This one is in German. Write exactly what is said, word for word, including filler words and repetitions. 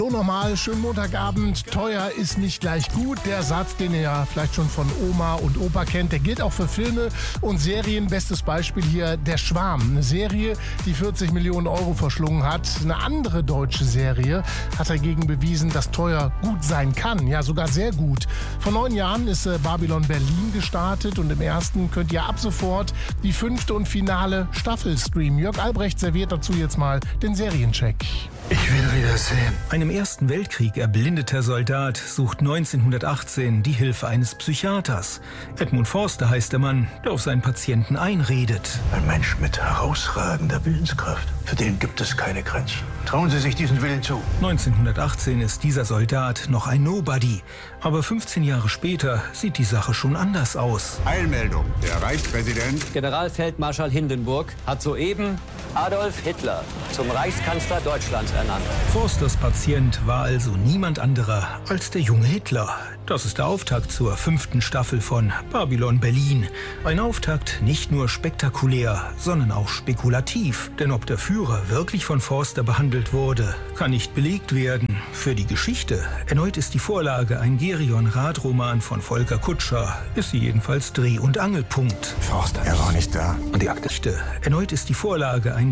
So, nochmal, schönen Montagabend. Teuer ist nicht gleich gut. Der Satz, den ihr ja vielleicht schon von Oma und Opa kennt, der gilt auch für Filme und Serien. Bestes Beispiel hier, Der Schwarm. Eine Serie, die vierzig Millionen Euro verschlungen hat. Eine andere deutsche Serie hat dagegen bewiesen, dass teuer gut sein kann. Ja, sogar sehr gut. Vor neun Jahren ist äh, Babylon Berlin gestartet und im ersten könnt ihr ab sofort die fünfte und finale Staffel streamen. Jörg Albrecht serviert dazu jetzt mal den Seriencheck. Ich will wieder sehen. Ein im Ersten Weltkrieg erblindeter Soldat sucht neunzehnhundertachtzehn die Hilfe eines Psychiaters. Edmund Forster heißt der Mann, der auf seinen Patienten einredet. Ein Mensch mit herausragender Willenskraft. Für den gibt es keine Grenzen. Trauen Sie sich diesen Willen zu. neunzehnhundertachtzehn ist dieser Soldat noch ein Nobody. Aber fünfzehn Jahre später sieht die Sache schon anders aus. Eilmeldung. Der Reichspräsident Generalfeldmarschall Hindenburg hat soeben Adolf Hitler zum Reichskanzler Deutschlands ernannt. Forsters Patient war also niemand anderer als der junge Hitler. Das ist der Auftakt zur fünften Staffel von Babylon Berlin. Ein Auftakt nicht nur spektakulär, sondern auch spekulativ. Denn ob der Führer wirklich von Forster behandelt wurde, kann nicht belegt werden. Für die Geschichte, erneut ist die Vorlage ein Gerion-Rath-Roman von Volker Kutscher, ist sie jedenfalls Dreh- und Angelpunkt. Forster, er war nicht da. Und die Akte, erneut ist die Vorlage ein